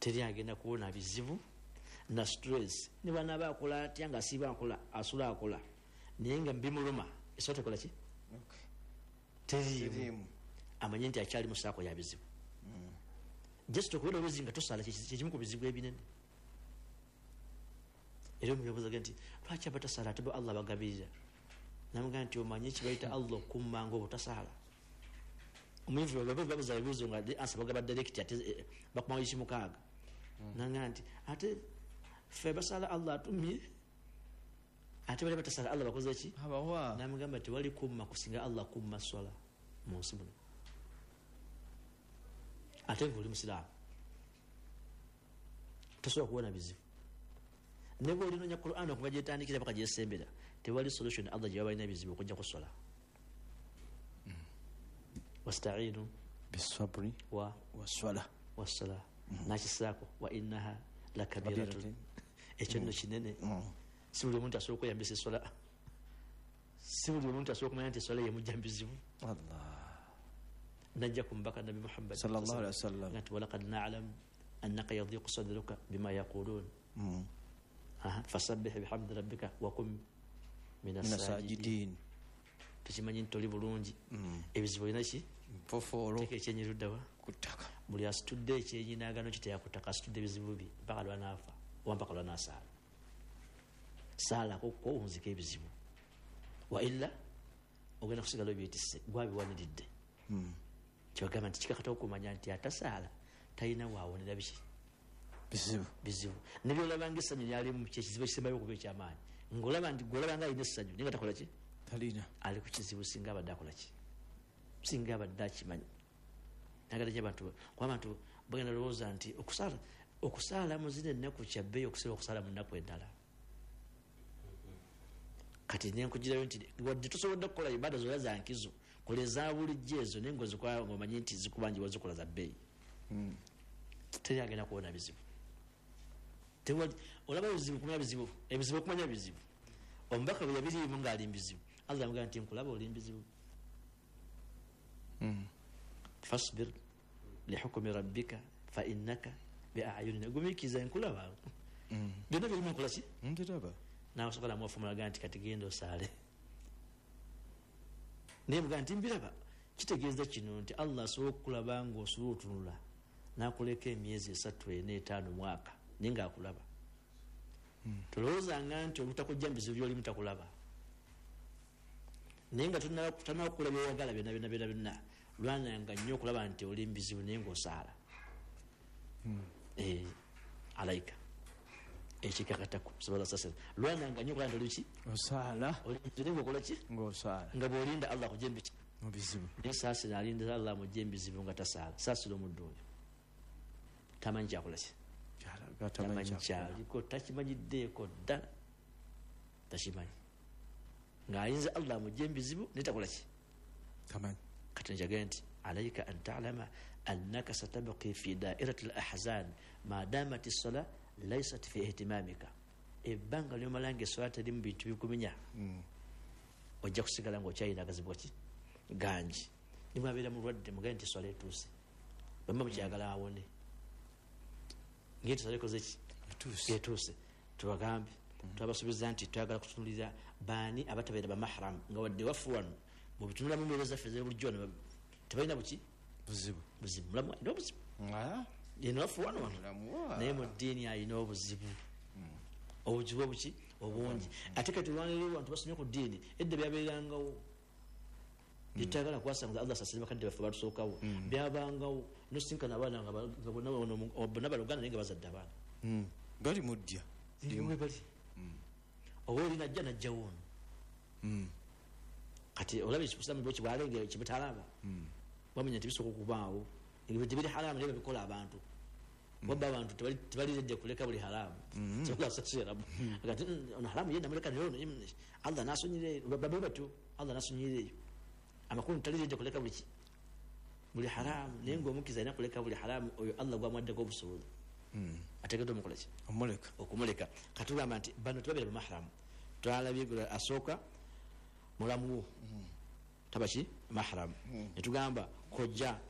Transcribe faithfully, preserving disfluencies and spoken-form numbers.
teri agenda kuwona bizibu na stress ne bana bakola atya nga siba akola asula akola naye nga bimuluma esote kola ki okay teri amanye nti akyali mu saako ya bizibu mm. just okuwona obuzi nga tosala kyekimu ku bizibu ebinene era omuyobozi agamba nti lwaki abatasala ate bo Allah bagabirira namugamba nti omanye kibayita Allah okummanga obutasala omuyivu babaza ebibuzo nga ansa bagaba direct ate bakumanga ekimukaaga nanga nti ate ffe basala Allah atumye ate bali batasala Allah bakoze ki abawa namugamba nti wali kumma kusinga Allah kumma swala mu nsi muno ate ng'oli musiraamu tosobola kuwona bizibu ne bwe olinonya Qur'an okuva gyetandikira paka gyesembera tewali solution Allah gye balina bizibu okujja kuswala wasta'inu bisabri wa waswala wasala nakisaako wa innaha lakabiratun ekyo nno kinene si buli omuntu asobola okweyambisa eswala si buli omuntu asobola okumanya nti eswala yemujja mu bizibu Allah najja ku mbaka nabi Muhammad sallallahu alaihi wasallam ngati walaqad na'lam annaka yadhiqu sadruka bima yaqulun aha fasabbih bihamdi rabbika wa kum minas sajidin tukimanyi ntoli bulungi ebizibu bina ki mpofolo teke ekyenyiruddawa kutaka buli asitudde ekyenyinaagano kiteya kutaka asitudde ebizibu bi mpaka lwanaafa oba mpaka lwanaasala saala kokko onzika ebizibu wa illa ogenda kusigala obyetisse gwabiwaniridde kyogamba nti kikakata okumanya nti atasaala talina waawonera biki bizibu bizibu nebyolabanga essanyu lyalimu kyekizibu ekisembayo okuba ekyamaanyi ng'olaba nti golabanga alina essanyu naye nga takola ki talina ali ku kizibu singa abadde akola ki singa abadde akimanyi nagala gye bantu kuba abantu bagenda lowooza nti okusaala okusaala mu zino ennaku kyabbeeyi okusinga okusaala mu nnaku endala kati nenkugirayo nti wadde tosobodde okukola ibada zonna za nkizo kola eza bulijjo ezo naye ngozikola ng'omanyi nti zikubanjibwa zikola za bbeeyi teri agenda kuwona bizibu tewali olaba bizibu kumanya bizibu ebizibu okumanya bizibu omubaka bwe yabirimu ng'ali mbizibu Allah amugamba nti nkulaba oli mbizibu fasbir lihukumi rabbika fa innaka biayunina gumikiza nkulaba byonna birimu nkola ki ndiraba nasobola mwafumulaga nti kati genda osaale naye mugaa nti mbiraba kitegeeza kino nti Allah asobola okukulaba ng'osobola otunula n'akuleka emyezi esatu ena etaano mwaka naye ng'akulaba tolowoozanga nti olutakujja mbizibu byoli mutakulaba naye nga tanaba kukula byowagala byonna byonna byonna byonna lwananga nnyo okulaba nti oli mbizibu naye ng'osaala alaika ekikakataku sabala sasa lwananga nnyo okulaba nti oli ki osaala oli mbizibu naye ng'okola ki ng'osaala nga bw'olinda Allah kujja mbiki mu bizibu naye saasira alinda Allah mujja mbizibu nga tasaala saasira omuddu oyo tamanyi kyakola ki tamanyi kyaliko takimanyiddeeko ddala takimanyi ng'ayinza Allah mujja embizibu naye takola ki tamanyi kati njagala nti alaika an ta'lama annaka satabqi fi da'irati al-ahzan ma damat as-salah laysat fi ihtimamika ebbanga lyomalanga essola teri mu bintu bikumenya ojja kusigala ng'okyayina agazibwa ki gangi nimwabeera mulwadde mugaye nti essola etuuse bamma mukyagala awone ngeri tusala ekoze ki etuuse tubagambe twabasuubiza nti twagala kutunulira baani abatabeera bamahram nga wadde wafu wano mubitunulamu mbeera zaffe zebulijjo tebalina buki buzibu buzibu mulamu alina obuzibu yena wafu wano wano naye mu ddiini alina obuzibu obuzibu obuki obungi ate kati olwanira abantu basomye ku ddiini edda byabeerangawo byetagala kwasanga Allah sasire bakadde baffe batusookawo byabangawo nosinkana abaana nga bonna baluganda naye nga bazadde abaana gali mudya limwe bali oba olina ajja najjawo ono kati olaba ekibusiramu bwe kibwalengera kibutalaba bamenya nti bisooka okubaawo tebiri haramu naye babikola abantu wabba abantu tebaliredde kuleka buli haramu kyolasasiramu kati ono haramu yenda muleka naye ono Allah nasonyire babe batyo Allah nasonyireeyo amakulu taliredde kuleka buli buli haramu naye ng'omukiza alina kuleka buli haramu oyo Allah gwamwaddeko obusobozi ategedde omukola ki omuleka okumuleka katugamba nti bano tebabeera bamahramu twalabye asooka mulamuwo taba ki mahramu netugamba kojja